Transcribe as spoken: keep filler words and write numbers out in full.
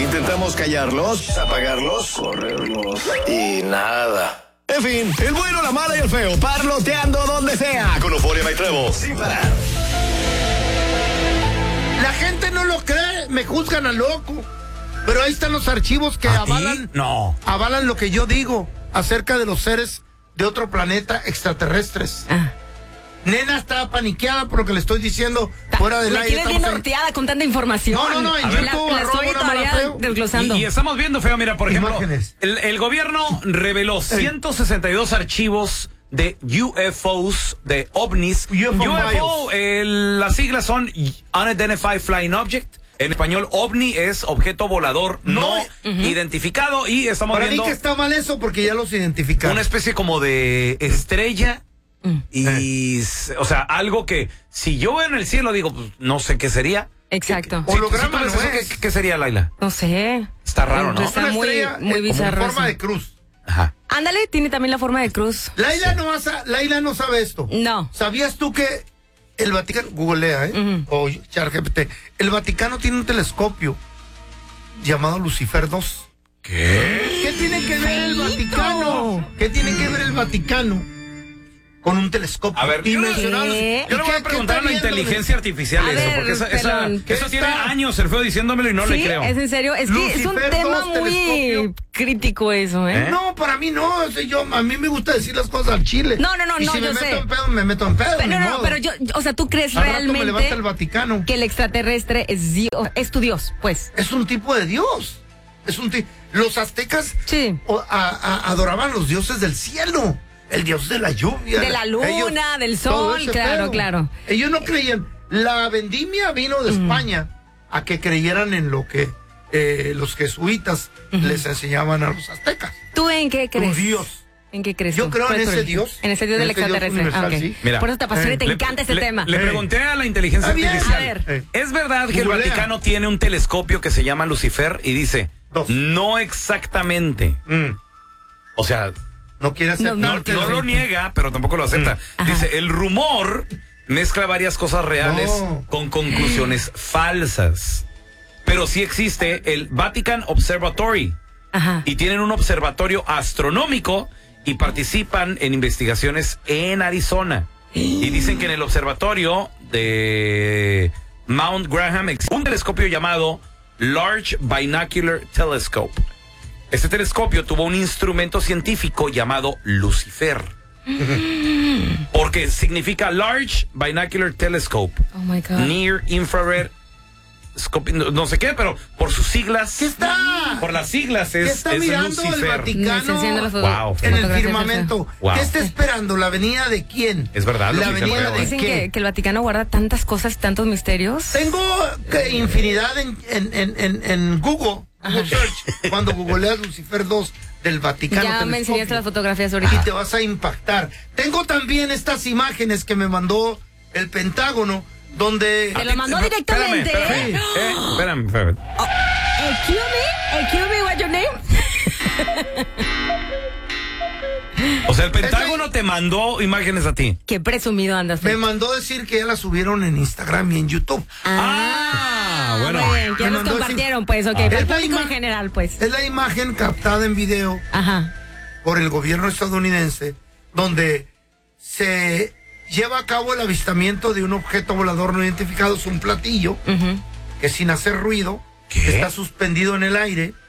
Intentamos callarlos, apagarlos, correrlos y nada. En fin, el bueno, la mala y el feo, parloteando donde sea. Con Euphoria Night Trevo, sin parar. La gente no lo cree, me juzgan a loco. Pero ahí están los archivos que avalan, no. avalan lo que yo digo acerca de los seres de otro planeta extraterrestres. Ah. Nena está paniqueada por lo que le estoy diciendo fuera del me aire. tienes bien norteada con tanta información. No, no, no, en A ver, YouTube, la, la arroba estoy una mala todavía feo. desglosando. Y, y estamos viendo, feo, mira, por ejemplo, Imágenes. el, el gobierno reveló ciento sesenta y dos archivos de U F Os, de ovnis. U F O U F O, eh, las siglas son Unidentified Flying Object. En español, ovni es objeto volador no, No. uh-huh. identificado. Y estamos Para viendo mí que está mal eso porque ya los identificaron. una especie como de estrella. Mm. Y, o sea, algo que si yo veo en el cielo digo, pues, no sé qué sería. Exacto. Si- si Holograma tú ves no eso, es. ¿qué, qué sería, Laila? No sé. Está raro, ¿no? Está Una muy, estrella, muy eh, como bizarro. en forma eso. de cruz. Ajá. Ándale, tiene también la forma de cruz. Laila, no, vas a- Laila no sabe esto. No. ¿Sabías tú que el Vaticano, googlea, eh? Ujú. O ChatGPT, el Vaticano tiene un telescopio llamado Lucifer dos. ¿Qué? ¿Qué tiene que ver el Feíto. Vaticano? ¿Qué tiene que ver el Vaticano con un telescopio? A ver, y yo, mencionados- ¿Qué? yo le voy ¿Qué- a preguntar a qué la está viendo inteligencia artificial A eso, ver, porque esa, esa- pelón, ¿qué eso está? tiene años el feo diciéndomelo y no le Sí, creo. es en serio. Es que es un Lucifer tema dos, muy telescopio. crítico eso, ¿eh? ¿Eh? No, para mí no, o sea, yo, a mí me gusta decir las cosas al chile. No, no, no, y no, si yo me sé. meto en pedo, me meto en pedo, Pero, ni no, no, modo. pero yo, o sea, ¿tú crees Al rato me levanta el realmente Vaticano. que el extraterrestre es Dios, es tu Dios, pues? Es un tipo de Dios. Es un ti- Los aztecas Sí. o- a- a- adoraban los dioses del cielo. El dios de la lluvia. De la luna, del todo sol, ese claro, pedo. claro. Ellos no creían. La vendimia vino de España a que creyeran en lo que eh, los jesuitas les enseñaban a los aztecas. ¿Tú en qué Tu crees? Dios. ¿En qué crees Yo tú? creo ¿Cuál en es tu ese religión? Dios. En ese Dios En del ese Dios extraterrestre. universal, Ah, ok. sí. Mira, Por eso te apasiona y te Le- encanta ese le- tema. Le Eh. pregunté a la inteligencia Ah, bien. artificial. A ver. Eh. ¿Es verdad que el Googlea. Vaticano tiene un telescopio que se llama Lucifer? Y dice, Dos. no exactamente. Mm. O sea, No quiere No, aceptar. no, que no el- lo niega, pero tampoco lo acepta. Ajá. Dice, el rumor mezcla varias cosas reales No. con conclusiones falsas. Pero sí existe el Vatican Observatory. Ajá. Y tienen un observatorio astronómico y participan en investigaciones en Arizona. Y dicen que en el observatorio de Mount Graham existe un telescopio llamado Large Binocular Telescope. Este telescopio tuvo un instrumento científico llamado Lucifer. Porque significa Large Binocular Telescope. Oh my God. Near Infrared Scope, no, no sé qué, pero por sus siglas. ¿Qué está? Por las siglas ¿Qué es, está es mirando el Lucifer. Me Vaticano está enseñando las foto- Wow. en el fotografías, firmamento? Wow. ¿Qué está esperando? ¿La venida de quién? Es verdad, lo ¿La que dice el venida feo, de ¿eh? Dicen qué? que, que el Vaticano guarda tantas cosas, tantos misterios. Tengo que infinidad en, en, en, en, en Google, Google Search, cuando googleas Lucifer dos del Vaticano. Ya me telescopio, enseñaste las fotografías y ahorita. te vas a impactar. Tengo también estas imágenes que me mandó el Pentágono, donde... Te lo mandó Espérame, directamente. espérame, ¿eh? eh, espérame, espérame. Excuse me, excuse me, what's your name? O sea, el Pentágono te mandó imágenes a ti. Qué presumido andas. Me Felipe. mandó decir que ya la subieron en Instagram y en YouTube. Ah, bueno. Muy bien, que ya Me nos mandó compartieron, pues, ok. Ah. Para el Es la público en ima- general, pues. Es la imagen captada en video Ajá. por el gobierno estadounidense, donde se lleva a cabo el avistamiento de un objeto volador no identificado. Es un platillo Ujú. que sin hacer ruido ¿Qué? está suspendido en el aire